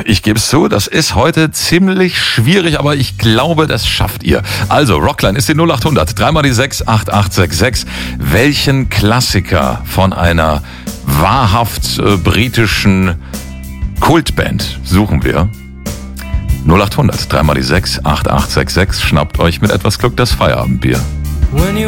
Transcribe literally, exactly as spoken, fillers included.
Ich gebe es zu, das ist heute ziemlich schwierig, aber ich glaube, das schafft ihr. Also, Rockline ist die null acht hundert, dreimal die sechs, acht acht sechs sechs. Welchen Klassiker von einer wahrhaft äh, britischen Kultband suchen wir? null acht hundert, dreimal die sechs, acht acht sechs sechs. Schnappt euch mit etwas Glück das Feierabendbier.